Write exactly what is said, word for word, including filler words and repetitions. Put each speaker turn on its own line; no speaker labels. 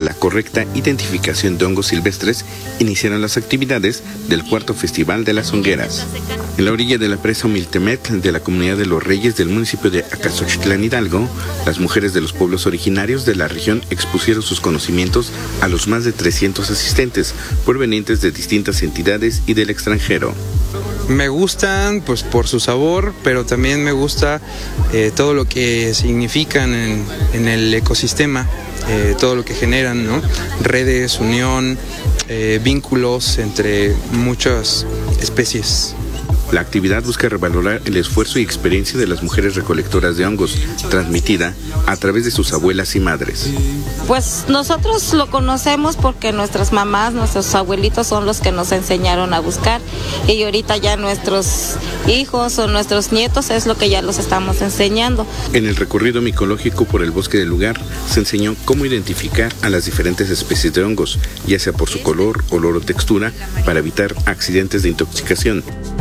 la correcta identificación de hongos silvestres, iniciaron las actividades del cuarto Festival de las Hongueras. En la orilla de la presa Humiltemetl de la comunidad de Los Reyes del municipio de Acaxochitlán, Hidalgo, las mujeres de los pueblos originarios de la región expusieron sus conocimientos a los más de trescientos asistentes, provenientes de distintas entidades y del extranjero.
Me gustan pues por su sabor, pero también me gusta eh, todo lo que significan en, en el ecosistema, eh, todo lo que generan, ¿no? Redes, unión, eh, vínculos entre muchas especies.
La actividad busca revalorar el esfuerzo y experiencia de las mujeres recolectoras de hongos, transmitida a través de sus abuelas y madres.
Pues nosotros lo conocemos porque nuestras mamás, nuestros abuelitos son los que nos enseñaron a buscar, y ahorita ya nuestros hijos o nuestros nietos es lo que ya los estamos enseñando.
En el recorrido micológico por el bosque del lugar se enseñó cómo identificar a las diferentes especies de hongos, ya sea por su color, olor o textura, para evitar accidentes de intoxicación.